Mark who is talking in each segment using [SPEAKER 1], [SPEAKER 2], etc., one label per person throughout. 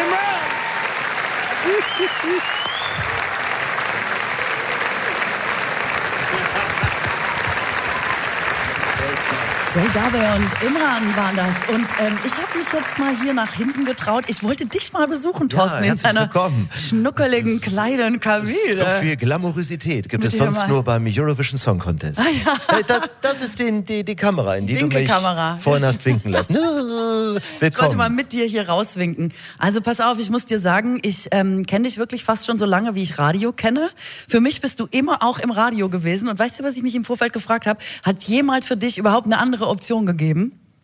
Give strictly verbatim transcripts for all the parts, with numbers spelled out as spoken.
[SPEAKER 1] Imran!
[SPEAKER 2] Ray Garvey und Imran waren das. Und ähm, ich habe mich jetzt mal hier nach hinten getraut. Ich wollte dich mal besuchen, Thorsten,
[SPEAKER 1] Ja,
[SPEAKER 2] in deiner
[SPEAKER 1] willkommen.
[SPEAKER 2] schnuckeligen, kleinen Kabine.
[SPEAKER 1] So viel Glamourosität gibt
[SPEAKER 2] Mit
[SPEAKER 1] es sonst
[SPEAKER 2] mal.
[SPEAKER 1] nur beim Eurovision Song Contest.
[SPEAKER 2] Ah, ja.
[SPEAKER 1] Äh, das, das ist den, die, die Kamera, in die,
[SPEAKER 2] Die
[SPEAKER 1] du mich
[SPEAKER 2] Winkelkamera.
[SPEAKER 1] vorhin hast winken lassen. Äh, Willkommen.
[SPEAKER 2] Ich wollte mal mit dir hier rauswinken. Also pass auf, ich muss dir sagen, ich ähm, kenne dich wirklich fast schon so lange, wie ich Radio kenne. Für mich bist du immer auch im Radio gewesen. Und weißt du, was ich mich im Vorfeld gefragt habe? Hat jemals für dich überhaupt eine andere Option gegeben?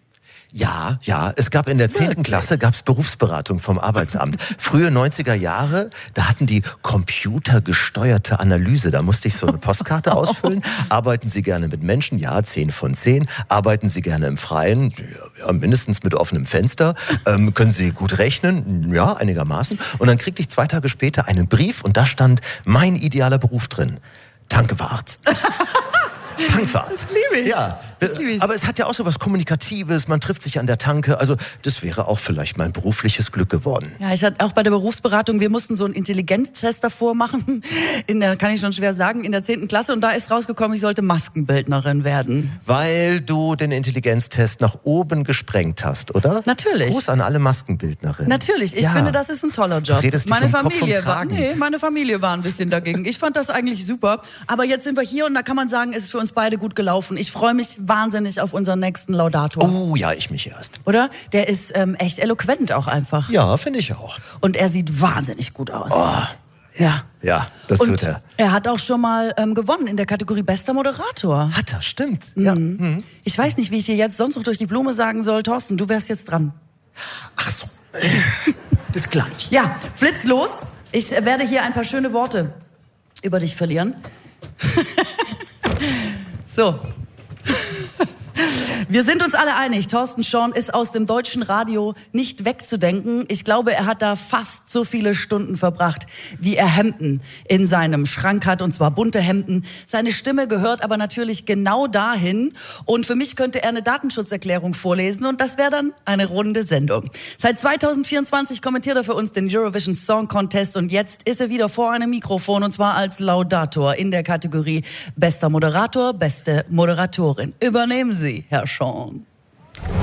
[SPEAKER 1] Ja, ja, es gab in der zehnten Klasse gab's Berufsberatung vom Arbeitsamt. Frühe neunziger Jahre, da hatten die computergesteuerte Analyse. Da musste ich so eine Postkarte ausfüllen. Arbeiten Sie gerne mit Menschen? Ja, zehn von zehn. Arbeiten Sie gerne im Freien? Ja, mindestens mit offenem Fenster. Ähm, können Sie gut rechnen? Ja, einigermaßen. Und dann kriegte ich zwei Tage später einen Brief und da stand mein idealer Beruf drin. Tankwart. Tankwart.
[SPEAKER 2] Das liebe ich.
[SPEAKER 1] Ja,
[SPEAKER 2] das liebe ich.
[SPEAKER 1] Aber es hat ja auch so was Kommunikatives, man trifft sich an der Tanke, also das wäre auch vielleicht mein berufliches Glück geworden.
[SPEAKER 2] Ja, ich hatte auch bei der Berufsberatung, wir mussten so einen Intelligenztest davor machen, in der, kann ich schon schwer sagen, in der zehnten Klasse und da ist rausgekommen, ich sollte Maskenbildnerin werden.
[SPEAKER 1] Weil du den Intelligenztest nach oben gesprengt hast, oder?
[SPEAKER 2] Natürlich.
[SPEAKER 1] Gruß an alle Maskenbildnerinnen.
[SPEAKER 2] Natürlich, ich
[SPEAKER 1] Ja.
[SPEAKER 2] finde, das ist ein toller Job.
[SPEAKER 1] Du redest dich
[SPEAKER 2] meine
[SPEAKER 1] um Kopf und
[SPEAKER 2] Familie war,
[SPEAKER 1] Kragen.
[SPEAKER 2] nee, meine Familie war ein bisschen dagegen. Ich fand das eigentlich super, aber jetzt sind wir hier und da kann man sagen, es ist für uns beide gut gelaufen. Ich freue mich wahnsinnig auf unseren nächsten Laudator.
[SPEAKER 1] Oh ja, ich mich erst.
[SPEAKER 2] Oder? Der ist ähm, echt eloquent auch einfach.
[SPEAKER 1] Ja, finde ich auch.
[SPEAKER 2] Und er sieht wahnsinnig gut aus.
[SPEAKER 1] Oh,
[SPEAKER 2] Ja.
[SPEAKER 1] ja, das
[SPEAKER 2] Und
[SPEAKER 1] tut er.
[SPEAKER 2] er hat auch schon mal ähm, gewonnen in der Kategorie Bester Moderator.
[SPEAKER 1] Hat er, stimmt. Ja. Mhm.
[SPEAKER 2] Ich weiß nicht, wie ich dir jetzt sonst noch durch die Blume sagen soll, Thorsten, du wärst jetzt dran.
[SPEAKER 1] Ach so. Bis gleich.
[SPEAKER 2] Ja, flitz los. Ich äh, werde hier ein paar schöne Worte über dich verlieren. So. Wir sind uns alle einig, Thorsten Schorn ist aus dem deutschen Radio nicht wegzudenken. Ich glaube, er hat da fast so viele Stunden verbracht, wie er Hemden in seinem Schrank hat, und zwar bunte Hemden. Seine Stimme gehört aber natürlich genau dahin. Und für mich könnte er eine Datenschutzerklärung vorlesen und das wäre dann eine runde Sendung. Seit zweitausendvierundzwanzig kommentiert er für uns den Eurovision Song Contest und jetzt ist er wieder vor einem Mikrofon und zwar als Laudator in der Kategorie Bester Moderator, beste Moderatorin. Übernehmen Sie, Herr Schorn.